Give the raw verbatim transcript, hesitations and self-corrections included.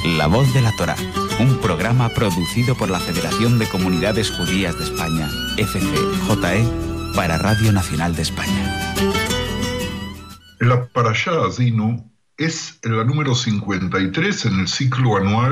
La Voz de la Torá, un programa producido por la Federación de Comunidades Judías de España, F C J E, para Radio Nacional de España. La Parashá Azinu es la número cincuenta y tres en el ciclo anual